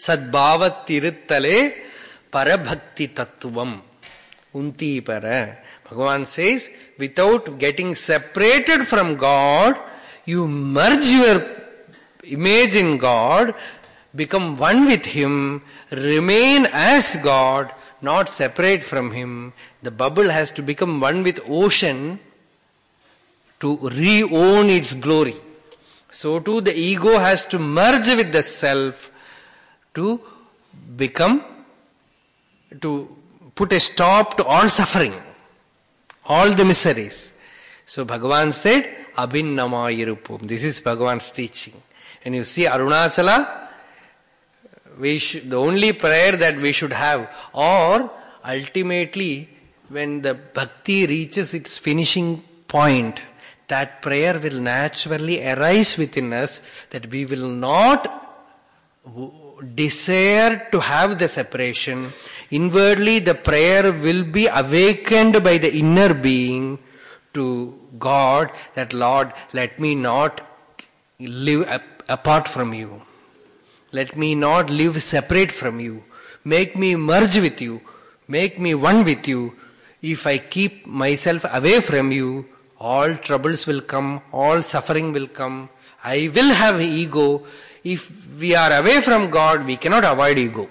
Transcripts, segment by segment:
Sadbhavatirithale parabhakti tattvam. Unti para. Bhagavan says, without getting separated from God, you merge your image in God, become one with Him, remain as God, not separate from Him. The bubble has to become one with ocean to re-own its glory. So too the ego has to merge with the self to put a stop to all suffering, all the miseries. So Bhagavan said, Abhinnamayirupum. This is Bhagavan's teaching. And you see Arunachala, the only prayer that we should have, or ultimately when the bhakti reaches its finishing point, that prayer will naturally arise within us, that we will not desire to have the separation. Inwardly the prayer will be awakened by the inner being to God, that Lord, let me not live apart from you. Let me not live separate from you. Make me merge with you. Make me one with you. If I keep myself away from you, all troubles will come, all suffering will come. I will have ego. If we are away from God, we cannot avoid ego.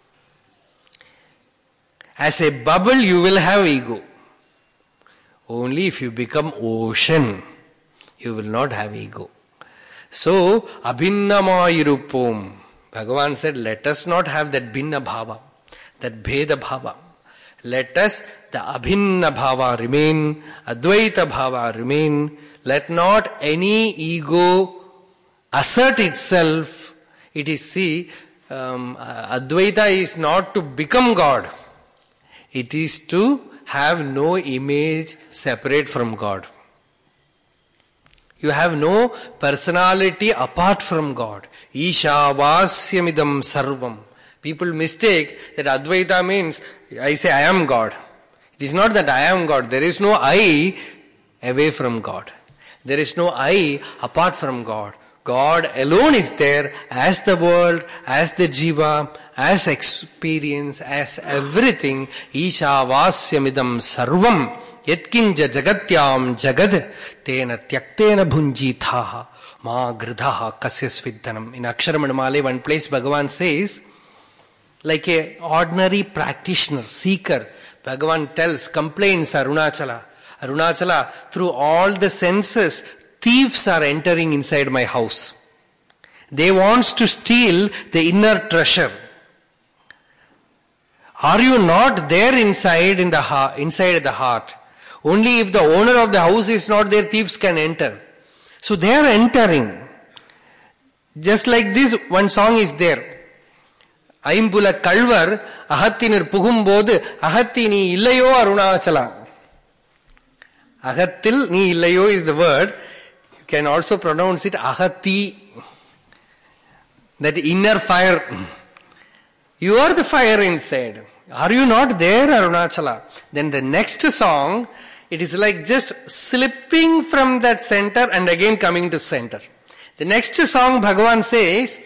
As a bubble, you will have ego. Only if you become ocean, you will not have ego. So, abhinnamayirupom. Bhagavan said, let us not have that bhinna bhava, that bheda bhava. Let us, the abhinna bhava remain, advaita bhava remain. Let not any ego assert itself. It is, advaita is not to become God. It is to have no image separate from God. You have no personality apart from God. Ishavasyamidam sarvam. People mistake that Advaita means, I say I am God. It is not that I am God. There is no I away from God. There is no I apart from God. God alone is there as the world, as the jiva, as experience, as everything. Ishavasyamidam sarvam. Yatkinja jagatyam jagad tena tyaktena bhunjithaha ma gridhaha kasyasvidhanam. In Aksharamanamale, one place Bhagavan says, like a ordinary practitioner, seeker, Bhagavan tells, complains Arunachala. Arunachala, through all the senses, thieves are entering inside my house. They want to steal the inner treasure. Are you not there inside the heart? Only if the owner of the house is not there, thieves can enter. So they are entering. Just like this, one song is there. Aimbula Kalvar, Ahattinir Pugumbod, Ahatti ni illayo Arunachala. Ahattil ni illayo is the word. You can also pronounce it Ahatti. That inner fire. You are the fire inside. Are you not there, Arunachala? Then the next song, it is like just slipping from that center and again coming to center. The next song, Bhagavan says,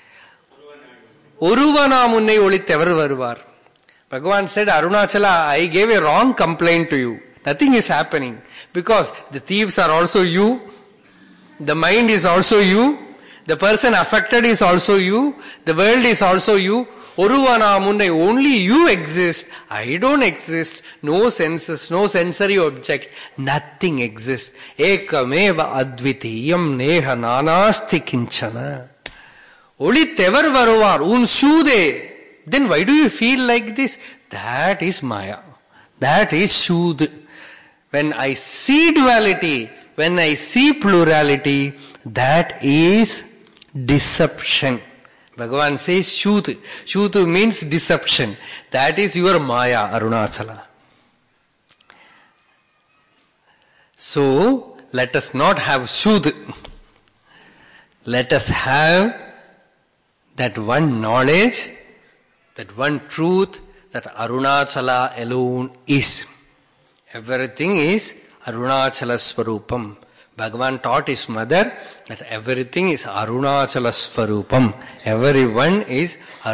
Uruvana munnai olittevar varuvar. Bhagavan said, Arunachala, I gave a wrong complaint to you. Nothing is happening. Because the thieves are also you. The mind is also you. The person affected is also you. The world is also you. Uruvana munnai, only you exist. I don't exist. No senses, no sensory object. Nothing exists. Ekameva advitiyam neha nanasti kinchana. Olittevar varuvar, un shude. Then why do you feel like this? That is Maya. That is Shud. When I see duality, when I see plurality, that is deception. Bhagavan says Shud. Shud means deception. That is your Maya, Arunachala. So, let us not have Shud. Let us have that one knowledge, that one truth, that Arunachala alone is. Everything is Arunachala Swarupam. Bhagavan taught his mother that everything is Arunachala Swarupam. Everyone is